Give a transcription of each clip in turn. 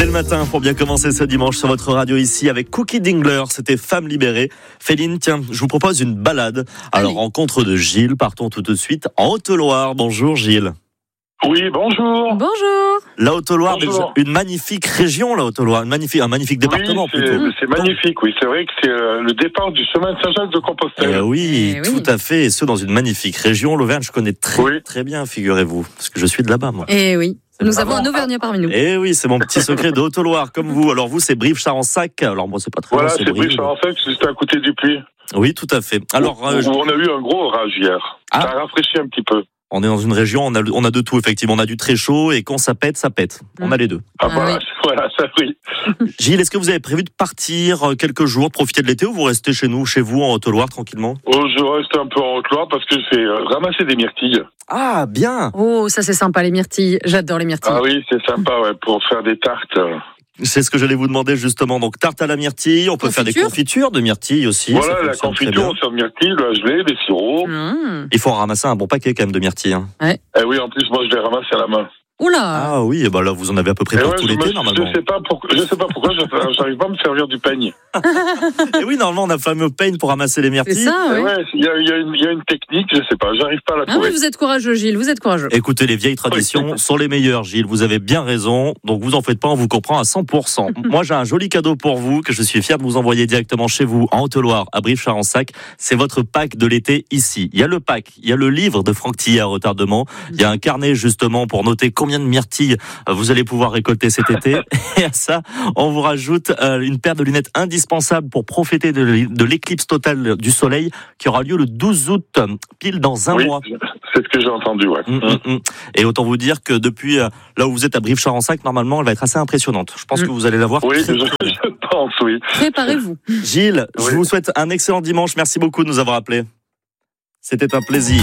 Dès le matin, pour bien commencer ce dimanche sur votre radio ici avec Cookie Dingler, c'était Femme libérée. Féline, tiens, je vous propose une balade. Alors, rencontre de Gilles, partons tout de suite en Haute-Loire. Bonjour Gilles. Oui, bonjour. Bonjour. La Haute-Loire, une magnifique région, la Haute-Loire, un magnifique département plutôt. C'est magnifique, oui. C'est vrai que c'est le départ du chemin de Saint-Jacques-de-Compostelle. Oui, tout à fait, et ce dans une magnifique région. L'Auvergne, je connais très bien, figurez-vous, parce que je suis de là-bas, moi. Eh oui. Nous avons un Auvergnat parmi nous. Eh oui, c'est mon petit secret de Haute-Loire, comme vous. Alors vous, c'est Brive-Charensac. Alors moi, c'est pas très loin. Voilà, c'est Brive-Charensac, c'est juste à côté du Puy. Oui, tout à fait. Alors, on a eu un gros orage hier. Ça a rafraîchi un petit peu. On est dans une région, on a de tout, effectivement. On a du très chaud et quand ça pète, ça pète. On a les deux. Voilà, ça oui. Gilles, est-ce que vous avez prévu de partir quelques jours, profiter de l'été, ou vous restez chez vous, en Haute-Loire, tranquillement? Je reste un peu en Haute-Loire parce que je fais ramasser des myrtilles. Ah, bien. Oh, ça c'est sympa, les myrtilles. J'adore les myrtilles. Ah oui, c'est sympa, ouais, pour faire des tartes. C'est ce que j'allais vous demander justement. Donc tarte à la myrtille, on peut faire des confitures de myrtille aussi. Voilà, la confiture, on sert de myrtille, de la gelée, des sirops. Il faut en ramasser un bon paquet quand même de myrtilles. Hein. Ouais. Eh oui, en plus moi je les ramasse à la main. Oula. Ah oui, bah là vous en avez à peu près pour tout l'été normalement. Je sais pas pourquoi j'arrive pas à me servir du peigne. Et oui, normalement on a le fameux peigne pour ramasser les myrtilles. C'est ça, ouais. Il y a une technique, je sais pas, j'arrive pas à la trouver. Ah oui, vous êtes courageux, Gilles, vous êtes courageux. Écoutez, les vieilles traditions sont les meilleures, Gilles. Vous avez bien raison, donc vous en faites pas, on vous comprend à 100%. Moi j'ai un joli cadeau pour vous que je suis fier de vous envoyer directement chez vous en Haute-Loire, à Brive-Charensac. C'est votre pack de l'été ici. Il y a le pack, il y a le livre de Franck Tillet à retardement, il y a un carnet justement pour noter combien de myrtilles vous allez pouvoir récolter cet été. Et à ça, on vous rajoute une paire de lunettes indispensables pour profiter de l'éclipse totale du soleil qui aura lieu le 12 août, pile dans un mois. C'est ce que j'ai entendu, ouais. Et autant vous dire que depuis là où vous êtes à Brive-Charensac, normalement, elle va être assez impressionnante. Je pense que vous allez la voir. Oui, je pense, oui. Préparez-vous. Gilles, je vous souhaite un excellent dimanche. Merci beaucoup de nous avoir appelés. C'était un plaisir.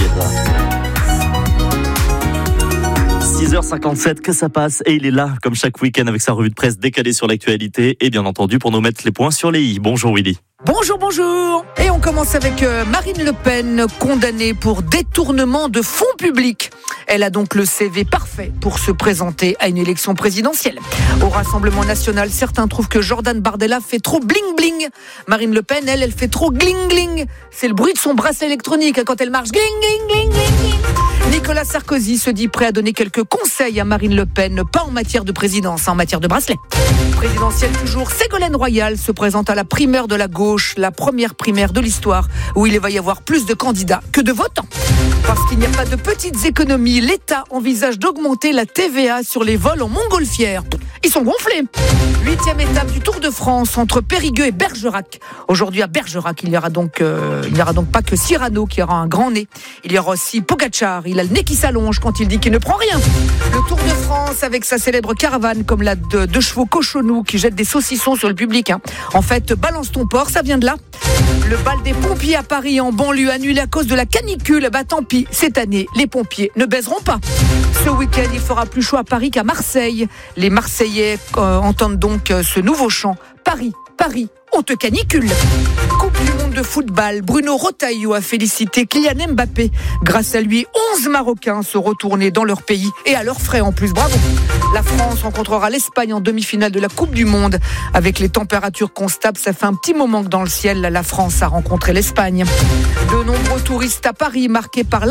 6h57, que ça passe, et il est là, comme chaque week-end, avec sa revue de presse décalée sur l'actualité, et bien entendu, pour nous mettre les points sur les i. Bonjour Willy. Bonjour. Et on commence avec Marine Le Pen, condamnée pour détournement de fonds publics. Elle a donc le CV parfait pour se présenter à une élection présidentielle. Au Rassemblement national, certains trouvent que Jordan Bardella fait trop bling-bling. Marine Le Pen, elle fait trop gling-gling. C'est le bruit de son bracelet électronique quand elle marche. Gling-gling-gling-gling-gling. Nicolas Sarkozy se dit prêt à donner quelques conseils à Marine Le Pen, pas en matière de présidence, en matière de bracelet. Présidentielle toujours, Ségolène Royal se présente à la primaire de la gauche, la première primaire de l'histoire, où il va y avoir plus de candidats que de votants. Parce qu'il n'y a pas de petites économies, l'État envisage d'augmenter la TVA sur les vols en montgolfière. Ils sont gonflés. 8e étape du Tour de France entre Périgueux et Bergerac. Aujourd'hui à Bergerac, il n'y aura donc pas que Cyrano qui aura un grand nez. Il y aura aussi Pogacar. Il a le nez qui s'allonge quand il dit qu'il ne prend rien. Le Tour de France avec sa célèbre caravane comme la de deux chevaux cochonous qui jettent des saucissons sur le public. En fait, balance ton porc, ça vient de là. Le bal des pompiers à Paris en banlieue annulé à cause de la canicule. Bah tant pis, cette année, les pompiers ne baiseront pas. Ce week-end, il fera plus chaud à Paris qu'à Marseille. Les Marseillais entendent donc ce nouveau chant. Paris, Paris, on te canicule. Coupe du monde de football, Bruno Retailleau a félicité Kylian Mbappé. Grâce à lui, 11 Marocains se retournaient dans leur pays et à leurs frais en plus. Bravo. La France rencontrera l'Espagne en demi-finale de la Coupe du Monde. Avec les températures constables, ça fait un petit moment que dans le ciel, la France a rencontré l'Espagne. De nombreux touristes à Paris, marqués par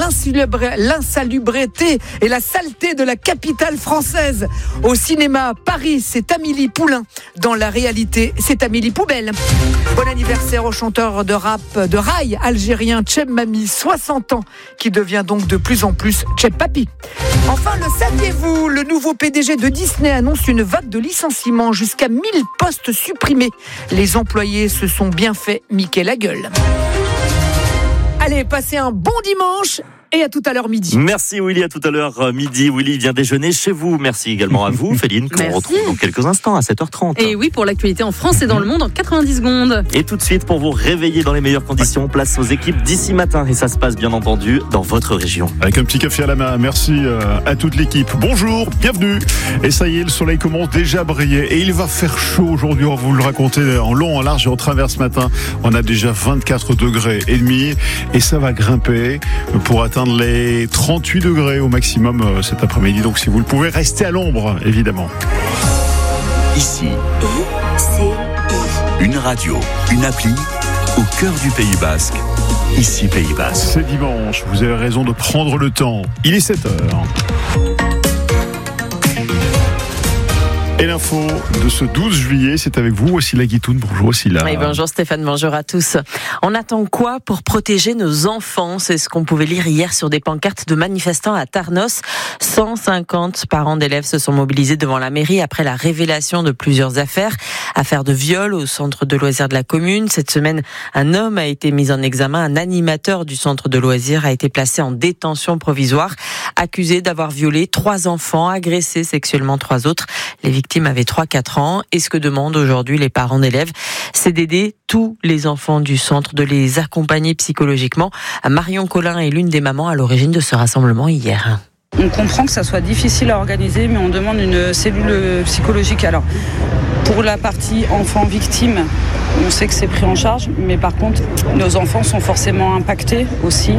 l'insalubrité et la saleté de la capitale française. Au cinéma, Paris, c'est Amélie Poulain. Dans la réalité, c'est Amélie Poubelle. Bon anniversaire au chanteur de rap de rail algérien Cheb Mami, 60 ans, qui devient donc de plus en plus Cheb Papi. Enfin, le saviez-vous, le nouveau PDG de Disney annonce une vague de licenciements, jusqu'à 1000 postes supprimés. Les employés se sont bien fait miquer la gueule. Allez, passez un bon dimanche et à tout à l'heure midi. Merci Willy, à tout à l'heure midi. Willy vient déjeuner chez vous. Merci également à vous, Féline, qu'on retrouve dans quelques instants à 7h30. Et oui, pour l'actualité en France et dans le monde en 90 secondes. Et tout de suite, pour vous réveiller dans les meilleures conditions, place aux équipes d'ici matin. Et ça se passe bien entendu dans votre région. Avec un petit café à la main, merci à toute l'équipe. Bonjour, bienvenue. Et ça y est, le soleil commence déjà à briller. Et il va faire chaud aujourd'hui, on va vous le raconter en long, en large et en travers ce matin. On a déjà 24 degrés et demi. Et ça va grimper pour atteindre les 38 degrés au maximum cet après-midi. Donc si vous le pouvez, restez à l'ombre, évidemment. Ici. Une radio, une appli au cœur du Pays Basque. Ici Pays Basque. C'est dimanche, vous avez raison de prendre le temps. Il est 7h. Et l'info de ce 12 juillet, c'est avec vous, Wassila Guitoun. Bonjour Wassila. Oui, bonjour Stéphane, bonjour à tous. On attend quoi pour protéger nos enfants ? C'est ce qu'on pouvait lire hier sur des pancartes de manifestants à Tarnos. 150 parents d'élèves se sont mobilisés devant la mairie après la révélation de plusieurs affaires de viol au centre de loisirs de la commune. Cette semaine, un homme a été mis en examen. Un animateur du centre de loisirs a été placé en détention provisoire, accusé d'avoir violé 3 enfants, agressé sexuellement 3 autres. Les victimes avaient 3-4 ans. Et ce que demandent aujourd'hui les parents d'élèves, c'est d'aider tous les enfants du centre, de les accompagner psychologiquement. Marion Collin est l'une des mamans à l'origine de ce rassemblement hier. On comprend que ça soit difficile à organiser, mais on demande une cellule psychologique. Alors, pour la partie enfants victimes, on sait que c'est pris en charge, mais par contre, nos enfants sont forcément impactés aussi.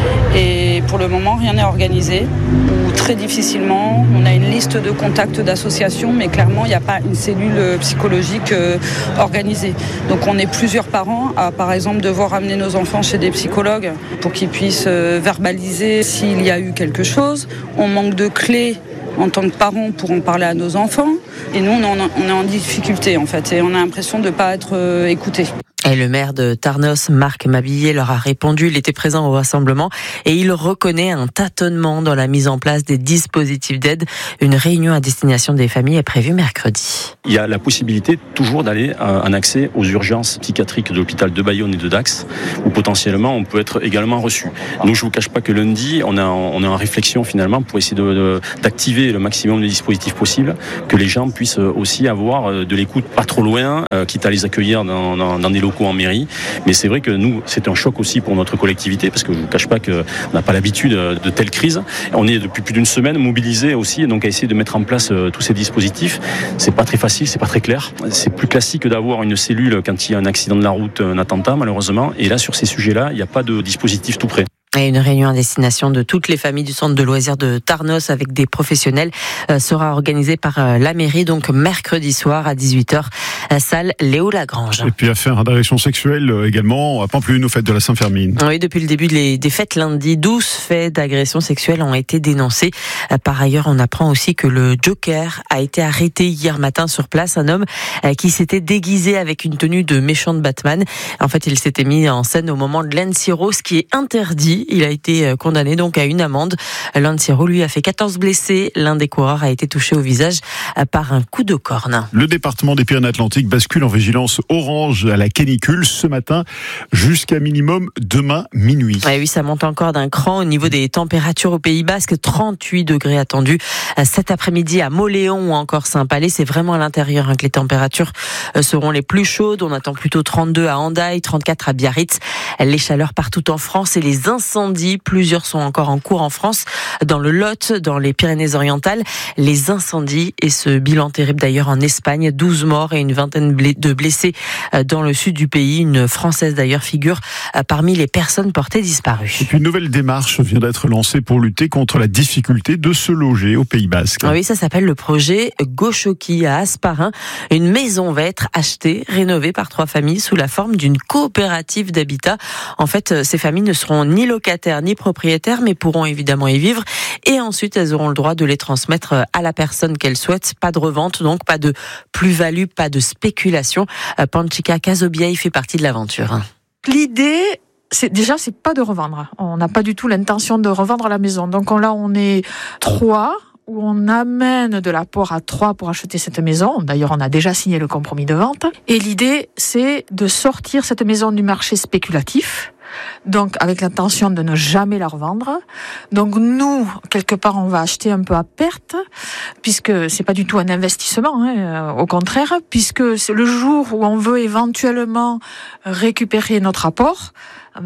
Et pour le moment, rien n'est organisé, ou très difficilement. On a une liste de contacts d'associations, mais clairement, il n'y a pas une cellule psychologique organisée. Donc on est plusieurs parents à, par exemple, devoir amener nos enfants chez des psychologues pour qu'ils puissent verbaliser s'il y a eu quelque chose. On manque de clés en tant que parents pour en parler à nos enfants. Et nous, on est en difficulté, en fait, et on a l'impression de ne pas être écoutés. Et le maire de Tarnos, Marc Mabillet, leur a répondu. Il était présent au rassemblement et il reconnaît un tâtonnement dans la mise en place des dispositifs d'aide. Une réunion à destination des familles est prévue mercredi. Il y a la possibilité toujours d'aller en accès aux urgences psychiatriques de l'hôpital de Bayonne et de Dax, où potentiellement on peut être également reçu. Nous, je ne vous cache pas que lundi, on est en réflexion finalement pour essayer d'activer le maximum de dispositifs possibles, que les gens puissent aussi avoir de l'écoute pas trop loin, quitte à les accueillir dans des locaux en mairie. Mais c'est vrai que nous, c'est un choc aussi pour notre collectivité, parce que je ne vous cache pas qu'on n'a pas l'habitude de telles crises. On est depuis plus d'une semaine mobilisés aussi, donc à essayer de mettre en place tous ces dispositifs. C'est pas très facile, c'est pas très clair. C'est plus classique d'avoir une cellule quand il y a un accident de la route, un attentat malheureusement. Et là, sur ces sujets-là, il n'y a pas de dispositif tout prêt. Et une réunion à destination de toutes les familles du centre de loisirs de Tarnos avec des professionnels sera organisée par la mairie, donc mercredi soir à 18h, salle Léo Lagrange. Et puis affaire d'agression sexuelle également à Pampelune, aux fêtes de la Saint-Fermine. Oui, depuis le début des fêtes lundi, 12 faits d'agression sexuelle ont été dénoncés. Par ailleurs, on apprend aussi que le Joker a été arrêté hier matin sur place. Un homme qui s'était déguisé avec une tenue de méchant de Batman. En fait, il s'était mis en scène au moment de l'Ensiro, ce qui est interdit. Il a été condamné donc à une amende. L'Ensiro, lui, a fait 14 blessés. L'un des coureurs a été touché au visage par un coup de corne. Le département des Pyrénées-Atlantiques bascule en vigilance orange à la canicule ce matin jusqu'à minimum demain minuit. Oui, ça monte encore d'un cran au niveau des températures au Pays Basque. 38 degrés attendus cet après-midi à Mauléon ou encore Saint-Palais. C'est vraiment à l'intérieur que les températures seront les plus chaudes. On attend plutôt 32 à Hendaye, 34 à Biarritz. Les chaleurs partout en France et les incendies, plusieurs sont encore en cours en France, dans le Lot, dans les Pyrénées-Orientales. Les incendies et ce bilan terrible d'ailleurs en Espagne, 12 morts et une vingtaine de blessés dans le sud du pays. Une Française d'ailleurs figure parmi les personnes portées disparues. Et puis une nouvelle démarche vient d'être lancée pour lutter contre la difficulté de se loger au Pays Basque. Oui, ça s'appelle le projet Gauchoki à Asparin. Une maison va être achetée, rénovée par 3 familles sous la forme d'une coopérative d'habitat. En fait, ces familles ne seront ni locataires ni propriétaires, mais pourront évidemment y vivre. Et ensuite, elles auront le droit de les transmettre à la personne qu'elles souhaitent. Pas de revente, donc pas de plus-value, pas de spéculation. Panchika Casobiaï fait partie de l'aventure. L'idée, c'est pas de revendre. On n'a pas du tout l'intention de revendre la maison. Donc là, on est 3, où on amène de l'apport à 3 pour acheter cette maison. D'ailleurs, on a déjà signé le compromis de vente. Et l'idée, c'est de sortir cette maison du marché spéculatif. Donc, avec l'intention de ne jamais la revendre. Donc, nous, quelque part, on va acheter un peu à perte, puisque c'est pas du tout un investissement, au contraire, puisque c'est le jour où on veut éventuellement récupérer notre apport,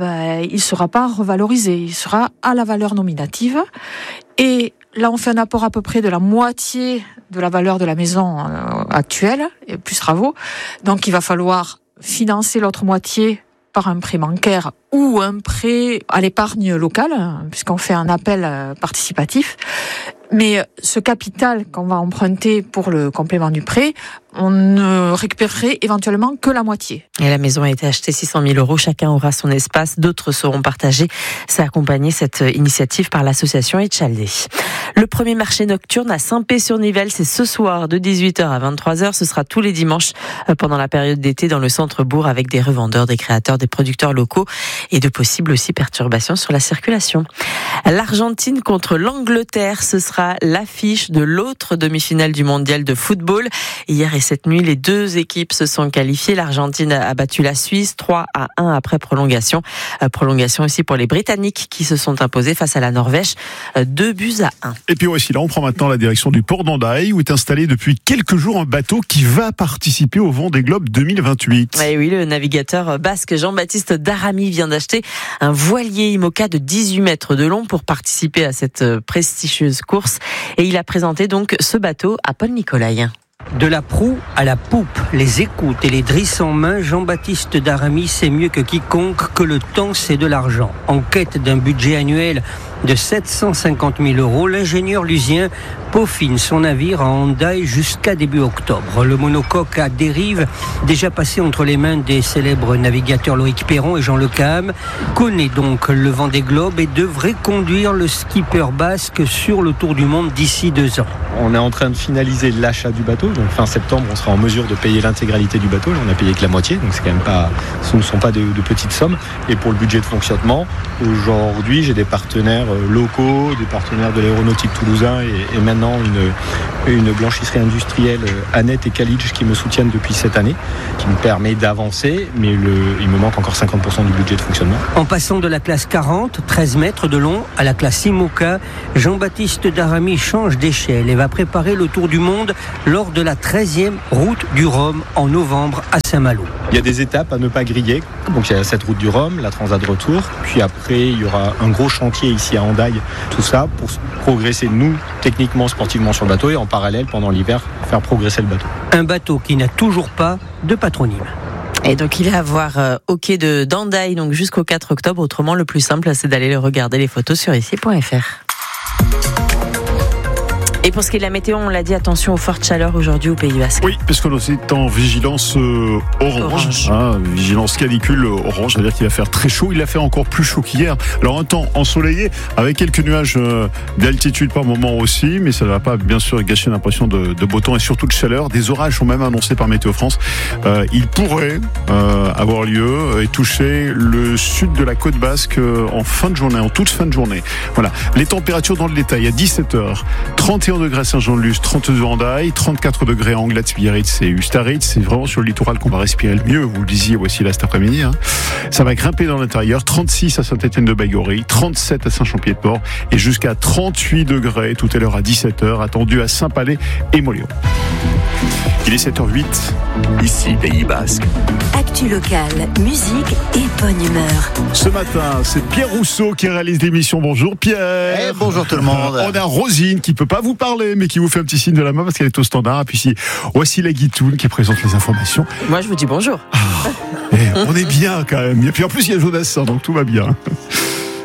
il sera pas revalorisé, il sera à la valeur nominative. Et là, on fait un apport à peu près de la moitié de la valeur de la maison actuelle, et plus travaux. Donc, il va falloir financer l'autre moitié par un prêt bancaire ou un prêt à l'épargne locale, puisqu'on fait un appel participatif. Mais ce capital qu'on va emprunter pour le complément du prêt, on ne récupérerait éventuellement que la moitié. Et la maison a été achetée 600 000 €. Chacun aura son espace. D'autres seront partagés. C'est accompagné cette initiative par l'association Etchaldé. Le premier marché nocturne à Saint-Pé-sur-Nivelle, c'est ce soir de 18h à 23h. Ce sera tous les dimanches pendant la période d'été dans le centre-bourg avec des revendeurs, des créateurs, des producteurs locaux et de possibles aussi perturbations sur la circulation. L'Argentine contre l'Angleterre, ce sera l'affiche de l'autre demi-finale du mondial de football. Hier et cette nuit, les deux équipes se sont qualifiées. L'Argentine a battu la Suisse 3-1 après prolongation. Prolongation aussi pour les Britanniques qui se sont imposés face à la Norvège 2-1. Et puis voici, là on prend maintenant la direction du port d'Hendaye où est installé depuis quelques jours un bateau qui va participer au Vendée Globe 2028. Et oui, le navigateur basque Jean-Baptiste Daramy vient d'acheter un voilier IMOCA de 18 mètres de long pour participer à cette prestigieuse course. Et il a présenté donc ce bateau à Paul Nicolai. De la proue à la poupe, les écoutes et les drisses en main, Jean-Baptiste Daramy sait mieux que quiconque que le temps c'est de l'argent. En quête d'un budget annuel de 750 000 €, l'ingénieur lusien peaufine son navire à Hendaye jusqu'à début octobre. Le monocoque à dérive, déjà passé entre les mains des célèbres navigateurs Loïc Perron et Jean Le Cam, connaît donc le Vendée Globe et devrait conduire le skipper basque sur le tour du monde d'ici 2 ans. On est en train de finaliser l'achat du bateau, donc fin septembre on sera en mesure de payer l'intégralité du bateau. On a payé que la moitié, donc c'est quand même pas, ce ne sont pas de petites sommes. Et pour le budget de fonctionnement, aujourd'hui j'ai des partenaires locaux, des partenaires de l'aéronautique toulousain et maintenant une blanchisserie industrielle, Annette et Khalidj, qui me soutiennent depuis cette année, qui me permet d'avancer, mais il me manque encore 50% du budget de fonctionnement. En passant de la classe 40, 13 mètres de long, à la classe IMOCA, Jean-Baptiste Daramy change d'échelle et va préparer le tour du monde lors de la 13e route du Rhum en novembre à Saint-Malo. Il y a des étapes à ne pas griller, donc il y a cette route du Rhum, la Transat de retour, puis après il y aura un gros chantier ici à Hendaye, tout ça pour progresser nous, techniquement, sportivement sur le bateau et en parallèle pendant l'hiver faire progresser le bateau. Un bateau qui n'a toujours pas de patronyme. Et donc il est à voir au quai de d'Hendaye donc jusqu'au 4 octobre. Autrement, le plus simple, c'est d'aller regarder les photos sur ici.fr. Et pour ce qui est de la météo, on l'a dit, attention aux fortes chaleurs aujourd'hui au Pays Basque. Oui, parce qu'on est en vigilance orange. Vigilance canicule orange, c'est-à-dire qu'il va faire très chaud. Il a fait encore plus chaud qu'hier. Alors un temps ensoleillé, avec quelques nuages d'altitude par moment aussi, mais ça ne va pas bien sûr gâcher l'impression de beau temps et surtout de chaleur. Des orages sont même annoncés par Météo France. Ils pourraient avoir lieu et toucher le sud de la côte basque en fin de journée, en toute fin de journée. Voilà. Les températures dans le détail, à 17h, 31 degrés à Saint-Jean-de-Luz, 32 à Hendaye, 34 degrés à Anglat, Biarritz et Ustaritz. C'est vraiment sur le littoral qu'on va respirer le mieux. Vous le disiez voici là cet après-midi. Ça va grimper dans l'intérieur. 36 à Saint-Étienne-de-Baïgory, 37 à Saint-Champier-de-Port et jusqu'à 38 degrés tout à l'heure à 17h, attendu à Saint-Palais et Moléon. Il est 7h08. Ici, Pays Basque. Actu locale, musique et bonne humeur. Ce matin, c'est Pierre Rousseau qui réalise l'émission. Bonjour Pierre. Bonjour tout le monde. On a Rosine qui peut pas vous parler, mais qui vous fait un petit signe de la main parce qu'elle est au standard. Et puis voici la Guitoune qui présente les informations. Moi, je vous dis bonjour. On est bien quand même. Et puis en plus, il y a Jonas, donc tout va bien.